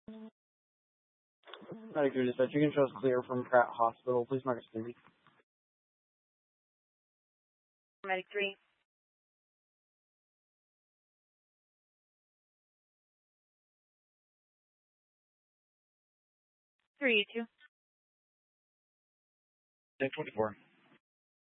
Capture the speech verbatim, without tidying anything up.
Medic three dispatch, you can show us clear from Pratt Hospital. Please mark us busy. Medic three. three two. ten twenty-four.